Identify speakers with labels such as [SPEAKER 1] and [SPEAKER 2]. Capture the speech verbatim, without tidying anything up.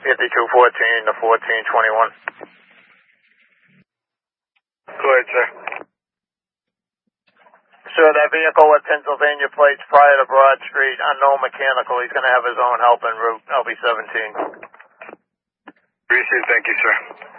[SPEAKER 1] fifty-two fourteen to fourteen twenty-one.
[SPEAKER 2] Go ahead, sir.
[SPEAKER 1] Sir, that vehicle with Pennsylvania plates prior to Broad Street, unknown mechanical. He's going to have his own help en route, L B seventeen.
[SPEAKER 2] Appreciate it. Thank you, sir.